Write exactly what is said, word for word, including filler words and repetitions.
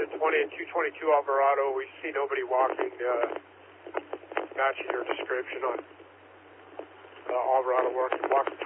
seven twenty and two twenty-two Alvarado. We see nobody walking, uh, matching your description on uh, Alvarado walking, walking